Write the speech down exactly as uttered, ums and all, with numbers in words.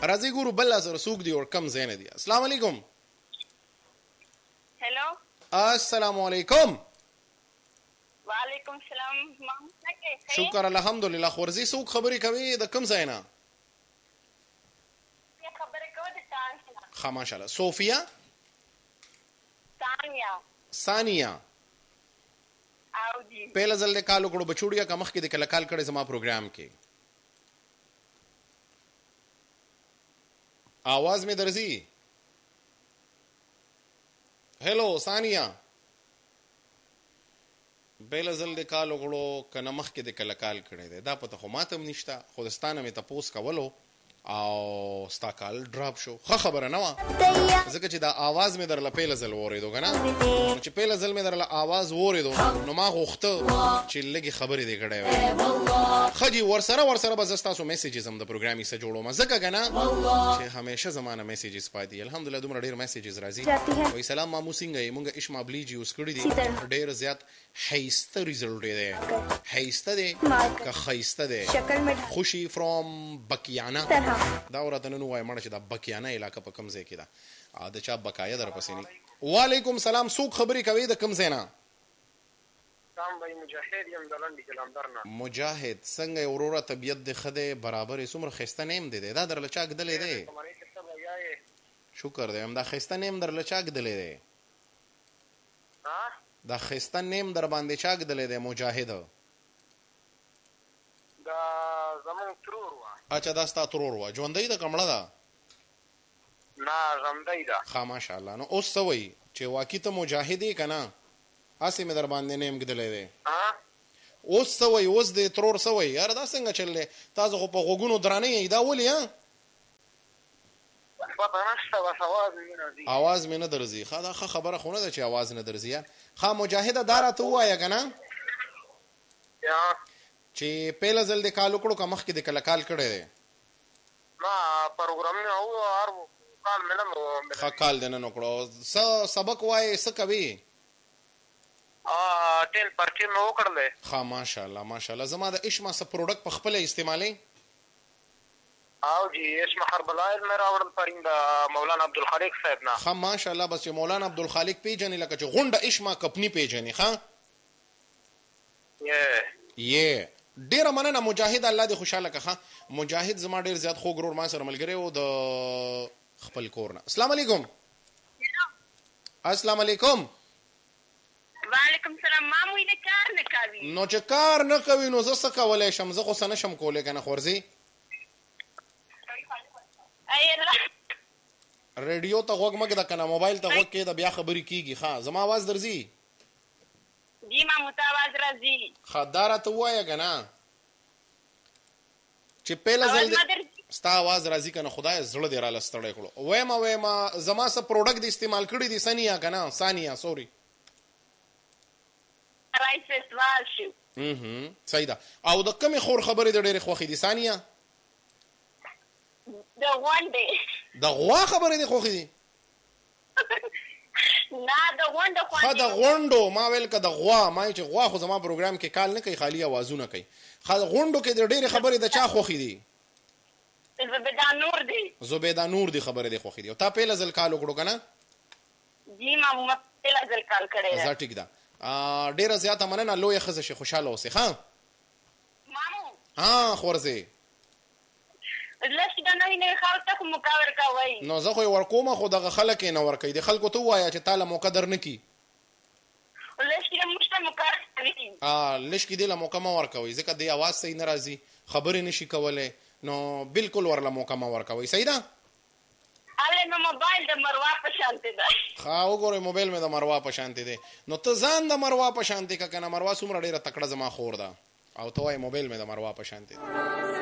راځي ګورو بل سره څوک دی او کم ځای نه دی. السلام علیکم. هلو السلام علیکم. وعلیکم السلام. ما شکر الحمدلله. خورزي څوک خبرې کوي د کم ځای نه؟ خبرې کوي د تانیا. ښه ماشاءالله. صوفیا؟ ثانیه. ثانیه. او جی پهله ځل د کال وکړو بچوړیا که مخکې د کله کال کړی زما پروګرام کې؟ आवाज में दर्जी. हेलो ثانیه. بیل ځل د کال وکړو که نه مخکې د کله کال کړی دی دا پته خو ماته هم نشته. خو د ستا نه مې تپوس کولو او ستا کال ډراپ شو. ښه خبره نه وه ځکه چې دا آواز مې درله پیله ځل واورېدو که نه. نو چې پیله ځل مې درله آواز واورېدو نو ما غوښته چې لږې خبرې دې کړی وی. ښه جي ورسره ورسره به زه ستاسو میسیجز هم د پروګرام حصه جوړوم ځکه که نه چې همیشه زما نه میسیجز پاتې دي. الحمدلله دومره ډېر میسیجز راځي. وایي سلام مامو څنګه یې؟ مونږ اشما بلیچ یوز کړي دي ډېر زیات ښایسته ریزلټ یې دی. ښایسته دی که ښایسته دی؟ خوشي فرام بکیانه. دا ورته نن ووایم مړه چې دا بکیانه علاقه په کوم ځای کې ده د چا بقایه در پسې نه. وعلیکم سلام. څوک خبرې کوي د کوم ځای نه؟ سلام بھائی مجاهد یم د لنډي جلندر نه. مجاهد څنګه یې وروره؟ طبیعت دې ښه دی برابر یې؟ څومره ښایسته نیم دی دا درله چا ږدلی دی؟ شکر دی. همدا ښایسته نیم درله چا ږدلی دی؟ دا ښایسته نیم در باندې چا ږدلی دی مجاهد؟ دا زمونږ ترور وه. اچھا دا ستا ترور وه. ژوندۍ ده که مړه ده؟ نه ژوندۍ ده. ښه ماشاءالله. نو اوس څه وایي چې واقعي ته مجاهد یې که نه؟ هسې مې در باندې نیم ږدلی دی. اوس څه وایي؟ اوس د ترور څه وایي؟ یاره دا څنګه چل دی؟ تاسو خو په غوږونو درانه یئ دا ولې ها؟ پته نشته بس اواز مې نه ځي. اواز مې نه درځي. ښه دا ښه خبره خو نه ده چې اواز نه درځي یار. ښه مجاهده دا راته ووایه که نه چې پیله ځل د کال وکړو که مخکې د کله کال کړی دی؟ نه پروګرامونه او هر کال مې نه. ښه کال دې نن وکړو. څه سبق وایې څه کوي؟ ټین پر ټین مې وکړلی. ښه ماشاءالله ماشاءالله. زما د اشما څه پروډکټ په خپله استعمالوي؟ او جی اشما هربلایل مې راوړل پرین د مولانا عبدالخالق صاحب نه. ښه ماشاءالله. بس چې مولانا عبدالخالق پیژنې لکه چې غونډه اشما کپني پیژنې. ښه یې ډېره مننه مجاهد. الله دې خوشحاله که. ښه مجاهد زما ډېر زیات خوږ ورور ما سره ملګری و د خپل کور نه. السلام علیکم. السلام علیکم. وعلیکم السلام. ما موی د کار نه کوي. نو چې کار نه کوي نو زه څه کولی شم؟ زه خو څه نه شم کولی که نه خورځي. ریډیو ته غوږ مه ږده که نه موبایل ته غوږ کېږده بیا خبرې کېږي. ښه زما آواز درځي؟ جی مامو ته آواز راځي. ښه دا راته ووایه که نه چې پیله ځل ستا آواز راځي که نه خدای زړه دې راله ستړی کړو. ویمه ویمه زما څه پروډکټ دې استعمال کړي دي ثانیه که نه؟ ثانیه سوري. رایس فیسټیوال شو. صحیح ده. او د کومې خور خبرې د ډېرې خوښې دي ثانیه؟ د غونډې. د غوا خبرې دې خوښې دي؟ نه د غونډو خوښې. ښه د غونډو ما ویل که د غوا ما چې غوا خو زما پروګرام کې کال نه کوي خالي اوازونه کوي. ښه د غونډو کې د ډېرې خبرې د چا خوښې دي؟ زبیده نور دی. زبیده نور دی خبرې دې خوښې دي. او تا پیله ځل کال وکړو که نه؟ جی مامو ما پیله ځل کال کړی ده. زه ټیک ده. ډېره زیاته مننه. لویه ښځه شي خوشحاله اوسې. ښه مامو. ها خورځې لږ د نوې نوې خلکو ته خو موقع ورکوئ. نو زه خو یې ورکومه خو دغه خلک یې نه ورکوي. د خلکو ته ووایه چې تاله موقع در نه کي. لږ کې موږ ته موقع ورکوي. لږ کې دې له موقع مه ورکوئ ځکه دې اواز صحیح نه راځي خبرې نشي کولی نو بالکل ورله موقع مه ورکوئ. صحیح ده؟ هلې نو موبایل د مروا په شانتې ده. ښه وګورئ موبایل مې د مروا په شانتې دی. نو ته ځان د مروا په شانتې که که نه مروا څومره ډېره تکړه زما خور ده او ته وایې موبایل مې د مروا په شانتې دی.